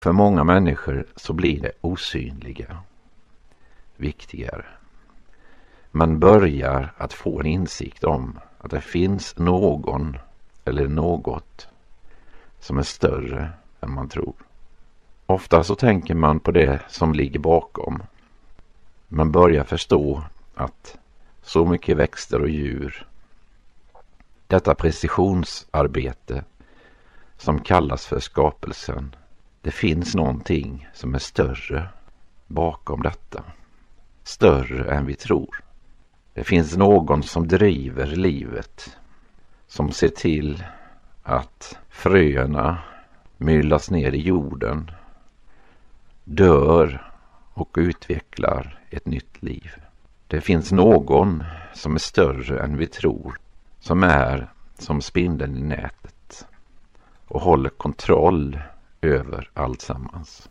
För många människor så blir det osynliga viktigare. Man börjar att få en insikt om att det finns någon eller något som är större än man tror. Ofta så tänker man på det som ligger bakom. Man börjar förstå att så mycket växter och djur, detta precisionsarbete som kallas för skapelsen, det finns någonting som är större bakom detta. Större än vi tror. Det finns någon som driver livet, som ser till att fröna myllas ner i jorden, dör och utvecklar ett nytt liv. Det finns någon som är större än vi tror, som är som spindeln i nätet och håller kontroll över allt sammans.